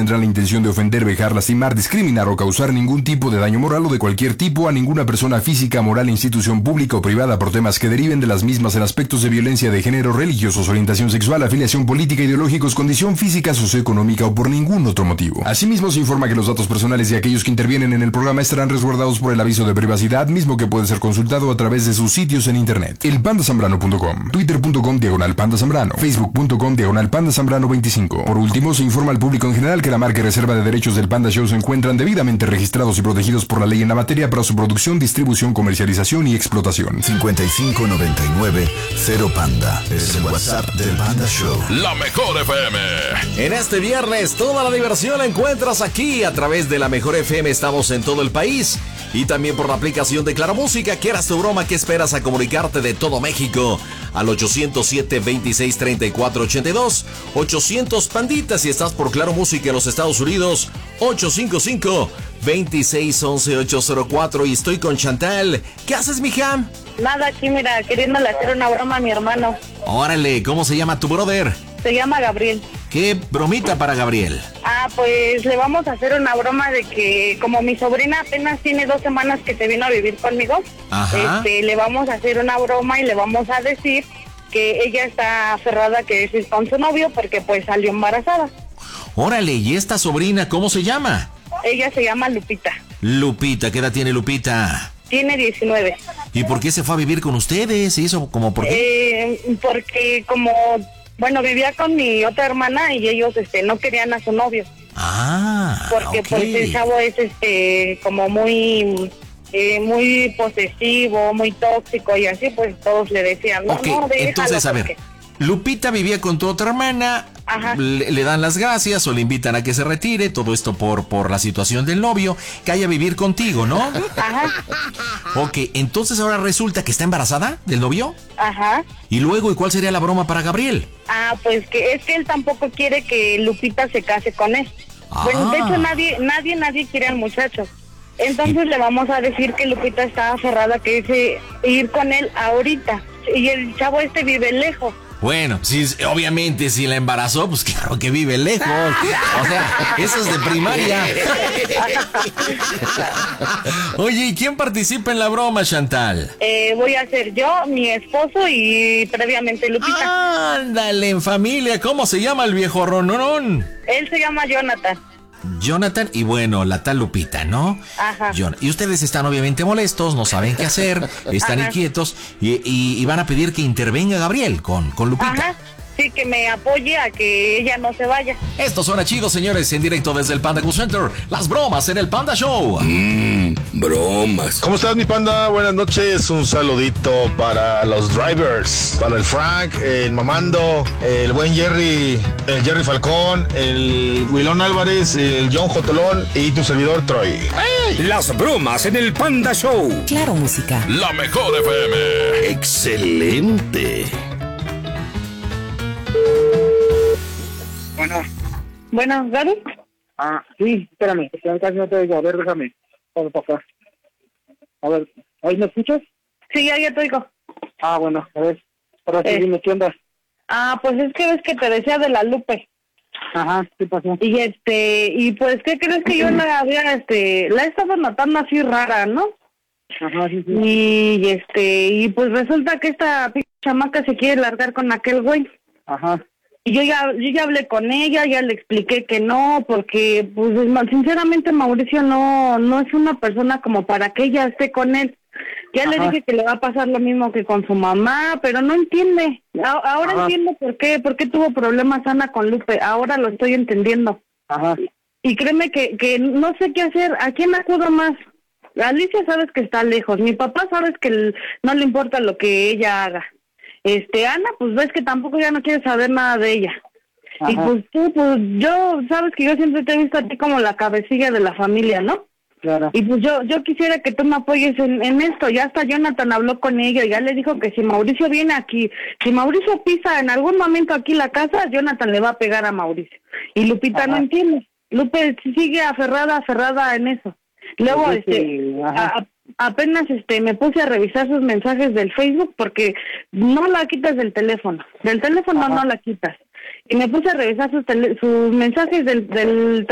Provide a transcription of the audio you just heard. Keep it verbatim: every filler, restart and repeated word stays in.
tendrán la intención de ofender, vejar, lastimar, discriminar o causar ningún tipo de daño moral o de cualquier tipo a ninguna persona física, moral, institución pública o privada por temas que deriven de las mismas en aspectos de violencia de género, religiosos, orientación sexual, afiliación política, ideológicos, condición física, socioeconómica o por ningún otro motivo. Asimismo, se informa que los datos personales de aquellos que intervienen en el programa estarán resguardados por el aviso de privacidad, mismo que puede ser consultado a través de sus sitios en internet: el panda zambrano punto com, twitter punto com diagonal panda zambrano, facebook punto com diagonal panda zambrano veinticinco. Por último, se informa al público en general que la marca y reserva de derechos del Panda Show se encuentran debidamente registrados y protegidos por la ley en la materia para su producción, distribución, comercialización y explotación. cincuenta y cinco noventa y nueve cero Panda es el WhatsApp del Panda Show. La mejor F M. En este viernes, toda la diversión la encuentras aquí a través de la mejor F M. Estamos en todo el país y también por la aplicación de Claro Música. ¿Quieras tu broma? ¿Qué esperas a comunicarte de todo México? Al ochocientos siete, veintiséis, treinta y cuatro ochenta y dos. ochocientos Pandita, si estás por Claro Música en los Estados Unidos. ochocientos cincuenta y cinco, veintiséis, once, ochocientos cuatro. Y estoy con Chantal. ¿Qué haces, mija? Nada, aquí mira, queriéndole hacer una broma a mi hermano. Órale, ¿cómo se llama tu brother? Se llama Gabriel. ¿Qué bromita para Gabriel? Ah, pues le vamos a hacer una broma de que como mi sobrina apenas tiene dos semanas que se vino a vivir conmigo, Ajá. este, le vamos a hacer una broma y le vamos a decir que ella está aferrada que es con su novio porque pues salió embarazada. Órale, ¿y esta sobrina cómo se llama? Ella se llama Lupita. Lupita, ¿qué edad tiene Lupita? Tiene diecinueve. ¿Y por qué se fue a vivir con ustedes? ¿Y eso como por qué? Eh, porque como, bueno, vivía con mi otra hermana y ellos este no querían a su novio. Ah, Porque ok. pues el chavo es este como muy eh, muy posesivo, muy tóxico y así pues todos le decían, no, Ok, no, déjalo entonces a ver, porque... Lupita vivía con tu otra hermana, Ajá. le, le dan las gracias o le invitan a que se retire, todo esto por, por la situación del novio, que haya a vivir contigo, ¿no? Ajá, Ok, entonces ahora resulta que está embarazada del novio. ajá. Y luego, ¿y cuál sería la broma para Gabriel? Ah, pues que es que él tampoco quiere que Lupita se case con él. Ah. Bueno, de hecho nadie, nadie, nadie quiere al muchacho. Entonces le vamos a decir que Lupita está aferrada que quiere ir con él ahorita. Y el chavo este vive lejos. Bueno, sí, obviamente si la embarazó, pues claro que vive lejos. O sea, eso es de primaria. Oye, ¿y quién participa en la broma, Chantal? Eh, voy a ser yo, mi esposo y previamente Lupita. Ándale, en familia, ¿cómo se llama el viejo rononón? Él se llama Jonathan. Jonathan y bueno, la tal Lupita, ¿no? Ajá. Jon- y ustedes están obviamente molestos, no saben qué hacer, están Ajá. inquietos y, y- y van a pedir que intervenga Gabriel con, con Lupita. Ajá. Sí, que me apoye a que ella no se vaya. Estos son chidos, señores, en directo desde el Panda Cool Center. Las bromas en el Panda Show. Mmm, bromas. ¿Cómo estás, mi panda? Buenas noches. Un saludito para los drivers, para el Frank, el Mamando, el buen Jerry, el Jerry Falcón, el Wilón Álvarez, el John Jotolón y tu servidor Troy. Las bromas en el Panda Show. Claro Música. La mejor F M. Excelente. Bueno, Bueno, Gaby. ah, sí, espérame, porque casi no te oigo. A ver, déjame. Vamos para acá. A ver, ¿ahí me escuchas? Sí, ya, ya te oigo. Ah, bueno, a ver. Ahora sí, Eh. dime, ¿qué onda? Ah, pues es que ves que te decía de la Lupe. Ajá, ¿qué pasó? Y este, y pues, ¿qué crees que yo la había, este, la he estado notando así rara, ¿no? Ajá, sí, sí. Y este, y pues resulta que esta p chamaca se quiere largar con aquel güey. Ajá. Y yo ya, yo ya hablé con ella, ya le expliqué que no, porque pues sinceramente Mauricio no, no es una persona como para que ella esté con él. Ya Ajá. le dije que le va a pasar lo mismo que con su mamá, pero no entiende. A- ahora Ajá. entiendo por qué, por qué tuvo problemas Ana con Lupe, ahora lo estoy entendiendo. Ajá. Y créeme que, que no sé qué hacer, ¿a quién acudo más? Alicia sabes que está lejos, mi papá sabes que el- no le importa lo que ella haga. Este, Ana, pues ves que tampoco ya no quiere saber nada de ella. Ajá. Y pues tú, pues yo, sabes que yo siempre te he visto a ti como la cabecilla de la familia, ¿no? Claro. Y pues yo yo quisiera que tú me apoyes en, en esto. Ya hasta Jonathan habló con ella y ya le dijo que si Mauricio viene aquí, si Mauricio pisa en algún momento aquí la casa, Jonathan le va a pegar a Mauricio. Y Lupita Ajá. no entiende. Lupe sigue aferrada, aferrada en eso. Luego, Pues es este, que, ajá. a- apenas este me puse a revisar sus mensajes del Facebook porque no la quitas del teléfono. Del teléfono Ajá. no la quitas. Y me puse a revisar sus, tele- sus mensajes del, del